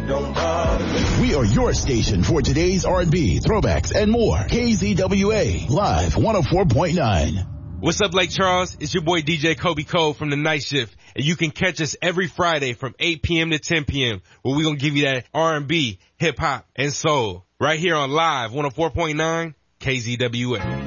don't bother me. We are your station for today's R&B, throwbacks, and more. KZWA, Live 104.9. What's up, Lake Charles? It's your boy DJ Kobe Cole from The Night Shift, and you can catch us every Friday from 8 p.m. to 10 p.m. where we're going to give you that R&B, hip-hop, and soul right here on Live 104.9 KZWA.